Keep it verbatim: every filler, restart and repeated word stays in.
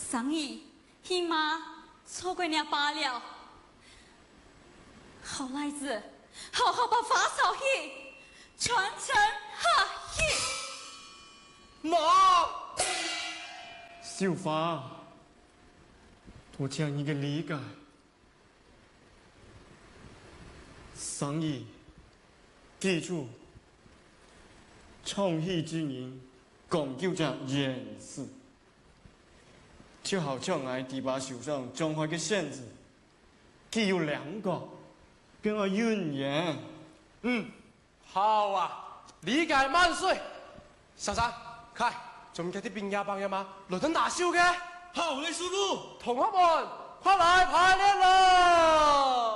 生意起码错过你罢了。好赖子，好好把发烧戏传承下去。 妈，小花，我这样一个理解，生意记住，创意之人讲究着严事。就好像我第把手上装开嘅扇子，既有两个，便要运言。 嗯，好啊，理解万岁。珊珊，快，仲記啲變呀棒呀嘛，來等大笑嘅。 好嘞，師傅。 同學們，快來排練啦！